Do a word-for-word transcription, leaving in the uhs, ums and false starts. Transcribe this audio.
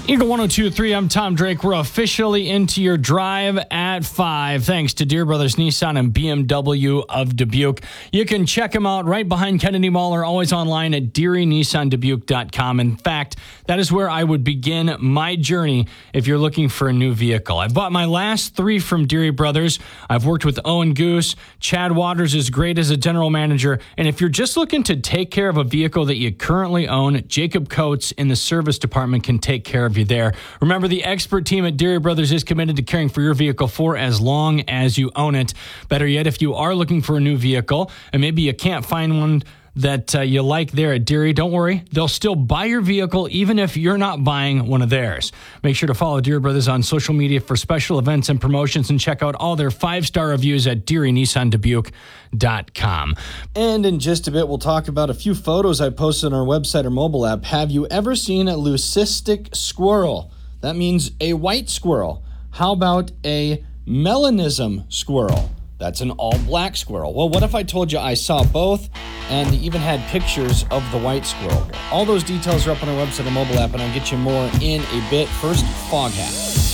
Eagle one oh two point three, I'm Tom Drake. We're officially into your drive at five, thanks to Deere Brothers Nissan and B M W of Dubuque. You can check them out right behind Kennedy Mall or always online at deary nissan dubuque dot com. In fact, that is where I would begin my journey if you're looking for a new vehicle. I bought my last three from Deere Brothers. I've worked with Owen Goose. Chad Waters is great as a general manager. And if you're just looking to take care of a vehicle that you currently own, Jacob Coates in the service department can take care of you there. Remember, the expert team at Deere Brothers is committed to caring for your vehicle for as long as you own it. Better yet, if you are looking for a new vehicle and maybe you can't find one that uh, you like there at Deere, don't worry. They'll still buy your vehicle even if you're not buying one of theirs. Make sure to follow Deere Brothers on social media for special events and promotions and check out all their five-star reviews at deary nissan dubuque dot com. And in just a bit, we'll talk about a few photos I posted on our website or mobile app. Have you ever seen a leucistic squirrel? That means a white squirrel. How about a melanism squirrel? That's an all-black squirrel. Well, what if I told you I saw both and even had pictures of the white squirrel? All those details are up on our website and mobile app, and I'll get you more in a bit. First, Fog Hat.